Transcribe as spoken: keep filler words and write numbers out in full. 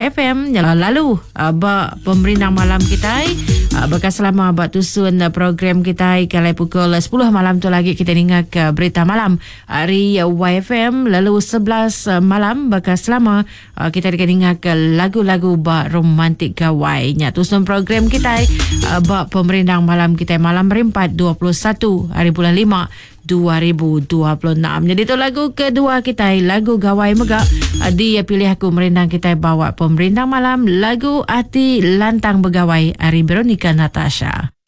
F M. Lalu ba pemerintah malam kita bekas selama bak tusun program kita kalau pukul sepuluh malam tu lagi kita dengar ke berita malam hari Y F M. Lalu sebelas malam bekas selama kita akan dengar ke lagu-lagu bak romantik gawai. Nya tusun program kita bak pemerintah malam kita malam berempat dua puluh satu hari bulan lima dua ribu dua puluh enam. Jadi tu lagu kedua kita, lagu Gawai Megak. Dia pilih aku merendang kita bawa pemerintah malam lagu Hati Lantang Begawai hari Veronica Natasha.